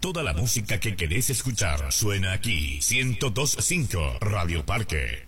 Toda la música que querés escuchar suena aquí. 102.5 Radio Parque.